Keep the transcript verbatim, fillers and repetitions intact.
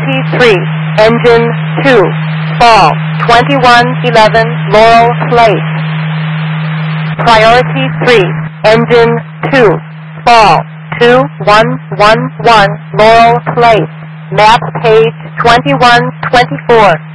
Priority three, Engine two, fall, twenty-one eleven Laurel Place. Priority three, Engine two, fall, two one one one Laurel Place. Map page twenty-one twenty-four.